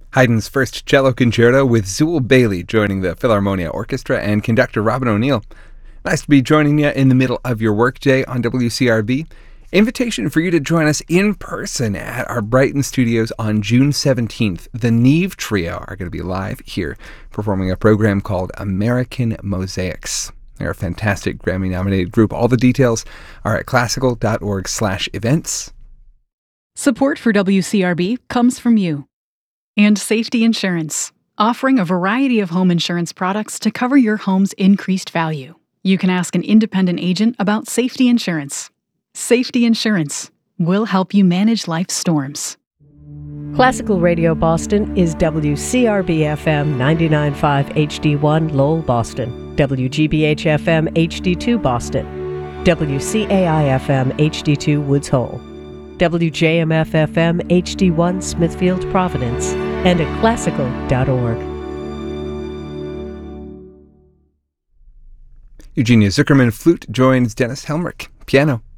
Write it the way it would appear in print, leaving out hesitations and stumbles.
Haydn's first cello concerto with Zool Bailey joining the Philharmonia Orchestra and conductor Robin O'Neill. Nice to be joining you in the middle of your workday on WCRB. Invitation for you to join us in person at our Brighton studios on June 17th. The Neve Trio are going to be live here performing a program called American Mosaics. They're a fantastic Grammy-nominated group. All the details are at classical.org/events. Support for WCRB comes from you. And Safety Insurance, offering a variety of home insurance products to cover your home's increased value. You can ask an independent agent about safety insurance. Safety Insurance will help you manage life's storms. Classical Radio Boston is WCRB-FM 99.5 HD1 Lowell, Boston, WGBH-FM HD2 Boston, WCAI-FM HD2 Woods Hole, WJMF-FM HD1 Smithfield, Providence, and at classical.org. Eugenia Zuckerman, flute, joins Dennis Helmrich, piano.